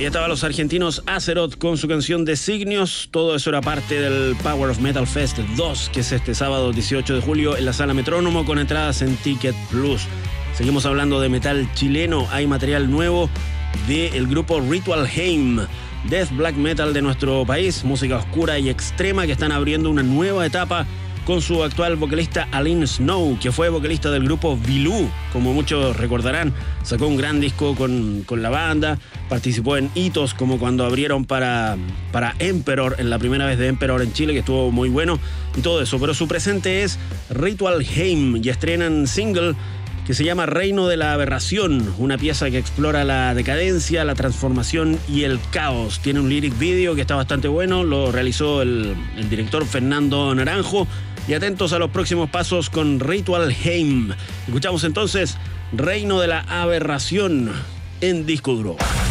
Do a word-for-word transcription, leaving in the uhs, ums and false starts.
Ahí estaban los argentinos Azeroth con su canción Designios. Todo eso era parte del Power of Metal Fest dos, que es este sábado dieciocho de julio en la Sala Metrónomo, con entradas en Ticket Plus. Seguimos hablando de metal chileno. Hay material nuevo del grupo Ritual Heim, death black metal de nuestro país, música oscura y extrema, que están abriendo una nueva etapa con su actual vocalista Aline Snow, que fue vocalista del grupo Vilú, como muchos recordarán. Sacó un gran disco con, con la banda, participó en hitos como cuando abrieron para, para Emperor, en la primera vez de Emperor en Chile, que estuvo muy bueno, y todo eso. Pero su presente es Ritual Heim, y estrenan single que se llama Reino de la Aberración, una pieza que explora la decadencia, la transformación y el caos. Tiene un lyric video que está bastante bueno, lo realizó el, el director Fernando Naranjo. Y atentos a los próximos pasos con Ritual Heim. Escuchamos entonces Reino de la Aberración en Disco Duro.